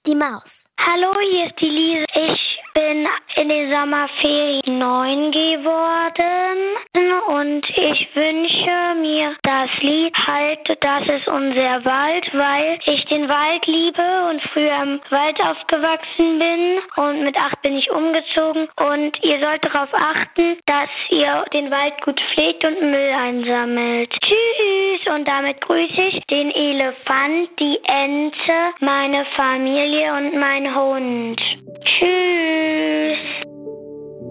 die Maus. Hallo, hier ist die Lise. Ich bin in den Sommerferien 9 geworden und ich wünsche mir das Lied Halt, das ist unser Wald, weil ich den Wald liebe und früher im Wald aufgewachsen bin und mit 8 bin ich umgezogen und ihr sollt darauf achten, dass ihr den Wald gut pflegt und Müll einsammelt. Tschüss, und damit grüße ich den Elefant, die Ente, meine Familie und meinen Hund. Tschüss.